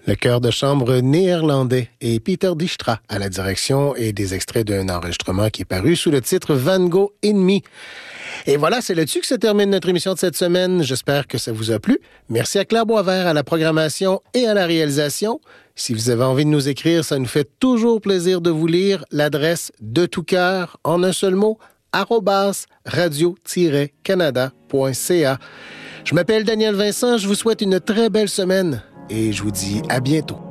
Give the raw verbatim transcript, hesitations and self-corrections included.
Le chœur de chambre néerlandais et Peter Dijkstra à la direction et des extraits d'un enregistrement qui est paru sous le titre Van Gogh in Me. Et voilà, c'est là-dessus que se termine notre émission de cette semaine. J'espère que ça vous a plu. Merci à Claire Boisvert à la programmation et à la réalisation. Si vous avez envie de nous écrire, ça nous fait toujours plaisir de vous lire. L'adresse de tout cœur, en un seul mot, arobase radio-canada point c a. Je m'appelle Daniel Vincent, je vous souhaite une très belle semaine et je vous dis à bientôt.